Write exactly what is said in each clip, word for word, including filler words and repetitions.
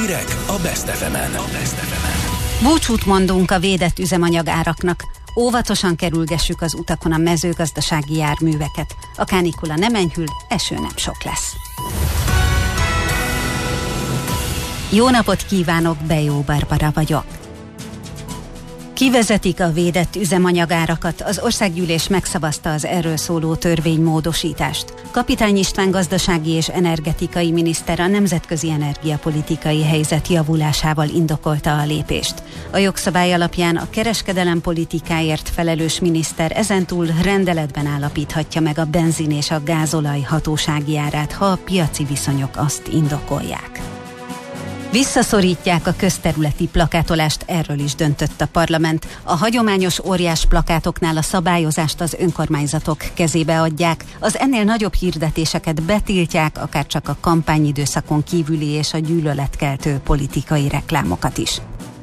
Hírek a Best ef emen. Búcsút mondunk a védett üzemanyagáraknak. Óvatosan kerülgessük az utakon a mezőgazdasági járműveket. A kánikula nem enyhül, eső nem sok lesz. Jó napot kívánok, Bejó Barbara vagyok. Kivezetik a védett üzemanyagárakat, az országgyűlés megszavazta az erről szóló törvénymódosítást. Kapitány István gazdasági és energetikai miniszter a nemzetközi energiapolitikai helyzet javulásával indokolta a lépést. A jogszabály alapján a kereskedelempolitikáért felelős miniszter ezentúl rendeletben állapíthatja meg a benzin és a gázolaj hatósági árát, ha a piaci viszonyok azt indokolják. Visszaszorítják a közterületi plakátolást, erről is döntött a parlament. A hagyományos óriás plakátoknál a szabályozást az önkormányzatok kezébe adják, az ennél nagyobb hirdetéseket betiltják, akár csak a kampányidőszakon kívüli és a gyűlöletkeltő politikai reklámokat is.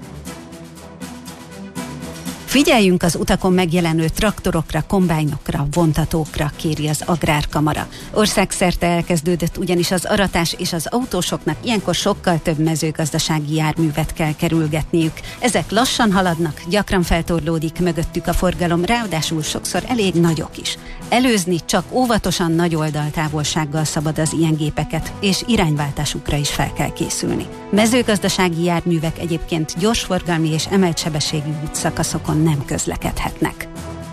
Figyeljünk az utakon megjelenő traktorokra, kombájnokra, vontatókra, kéri az Agrárkamara. Országszerte elkezdődött ugyanis az aratás, és az autósoknak ilyenkor sokkal több mezőgazdasági járművet kell kerülgetniük. Ezek lassan haladnak, gyakran feltorlódik mögöttük a forgalom, ráadásul sokszor elég nagyok is. Előzni csak óvatosan nagy oldaltávolsággal szabad az ilyen gépeket, és irányváltásukra is fel kell készülni. Mezőgazdasági járművek egyébként gyorsforgalmi és emelt sebességű útszakaszokon nem közlekedhetnek.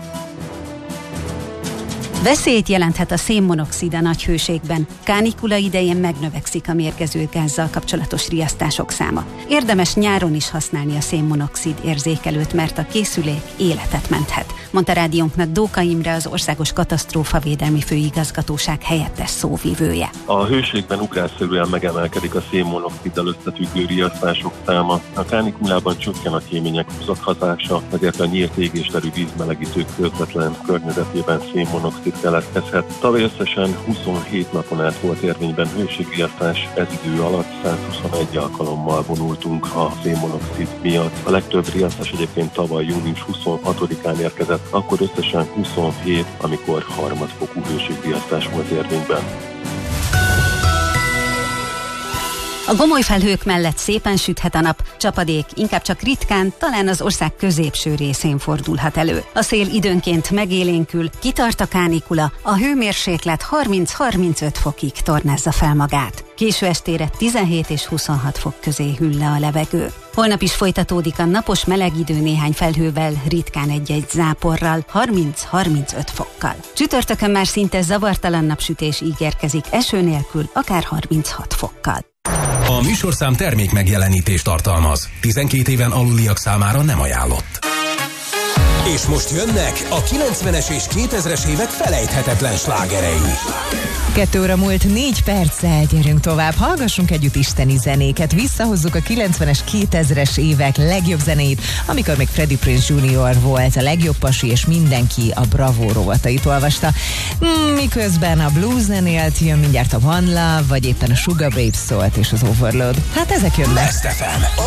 Veszélyt jelenthet a szénmonoxid a nagy hőségben. Kánikula idején megnövekszik a mérgező gázzal kapcsolatos riasztások száma. Érdemes nyáron is használni a szénmonoxid érzékelőt, mert a készülék életet menthet, mondta rádiónknak Dóka Imre, az Országos Katasztrófavédelmi Főigazgatóság helyettes szóvivője. A hőségben ugrásszerűen megemelkedik a szénmonoxiddal összefüggő riasztások száma. A kánikulában csökken a kémények húzathazása, ezért a nyílt égésterű vízmelegítők közvetlen környezetében szénmonoxid keletkezhet. Tavaly összesen huszonhét napon át volt érvényben hőségriasztás, ez idő alatt százhuszonegy alkalommal vonultunk a szénmonoxid miatt. A legtöbb riasztás egyébként tavaly június huszonhatodikán érkezett, akkor összesen huszonhét, amikor harmadfokú hőségriasztás volt érvényben. A gomoly felhők mellett szépen süthet a nap, csapadék inkább csak ritkán, talán az ország középső részén fordulhat elő. A szél időnként megélénkül, kitart a kánikula, a hőmérséklet harminc-harmincöt fokig tornázza fel magát. Késő estére tizenhét és huszonhat fok közé hűl le a levegő. Holnap is folytatódik a napos meleg idő néhány felhővel, ritkán egy-egy záporral, harminc-harmincöt fokkal. Csütörtökön már szinte zavartalan napsütés ígérkezik, eső nélkül, akár harminchat fokkal. A műsorszám termék megjelenítést tartalmaz. tizenkét éven aluliak számára nem ajánlott. És most jönnek a kilencvenes és kétezres évek felejthetetlen slágerei. Kettő óra múlt négy perccel, gyerünk tovább, hallgassunk együtt isteni zenéket, visszahozzuk a kilencvenes, kétezres évek legjobb zenéit, amikor még Freddie Prinze junior volt a legjobb pasi, és mindenki a Bravo rovatait olvasta. Miközben a blues zenélt, jön mindjárt a One Love, vagy éppen a Sugar Babes szólt és az Overload. Hát ezek jönnek. Best ef em, a